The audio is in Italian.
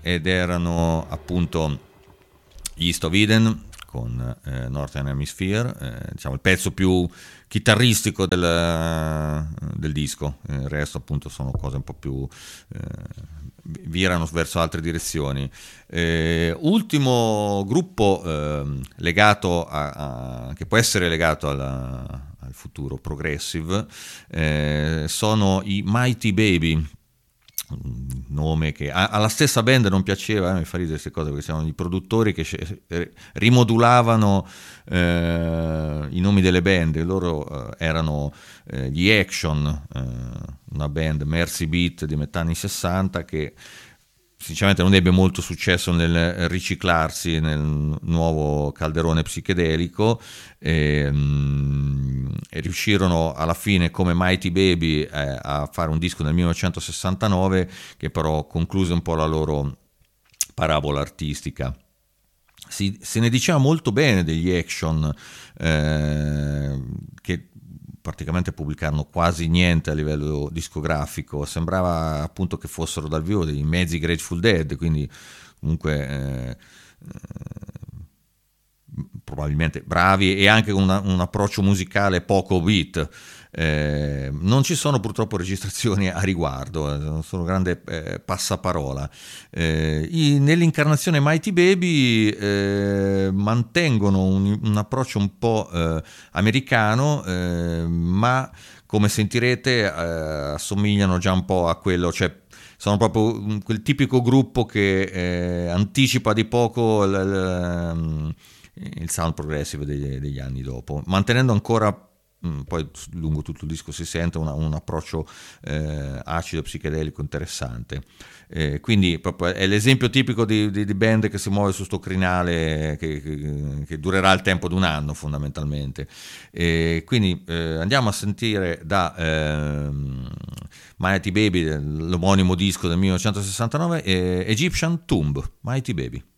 ed erano appunto gli East of Eden con Northern Hemisphere, diciamo il pezzo più chitarristico del disco. Il resto appunto sono cose un po' più virano verso altre direzioni. Ultimo gruppo legato che può essere legato al futuro progressive, sono i Mighty Baby, un nome che alla stessa band non piaceva, mi fa ridere queste cose, perché siamo i produttori che rimodulavano i nomi delle band. Loro erano gli Action, una band Mercy Beat di metà anni 60 che sinceramente non ebbe molto successo nel riciclarsi nel nuovo calderone psichedelico, e riuscirono alla fine come Mighty Baby a fare un disco nel 1969 che però concluse un po' la loro parabola artistica. Se ne diceva molto bene degli Action, che praticamente pubblicarono quasi niente a livello discografico. Sembrava appunto che fossero dal vivo dei mezzi Grateful Dead, quindi comunque probabilmente bravi e anche con un approccio musicale poco beat. Non ci sono purtroppo registrazioni a riguardo, sono grande passaparola. Nell'incarnazione Mighty Baby mantengono un approccio un po' americano, ma come sentirete assomigliano già un po' a quello, cioè sono proprio quel tipico gruppo che anticipa di poco il sound progressive degli anni dopo, mantenendo ancora poi lungo tutto il disco si sente un approccio acido psichedelico interessante, quindi proprio è l'esempio tipico di band che si muove su sto crinale che durerà il tempo di un anno fondamentalmente. Quindi andiamo a sentire da Mighty Baby, l'omonimo disco del 1969, Egyptian Tomb, Mighty Baby.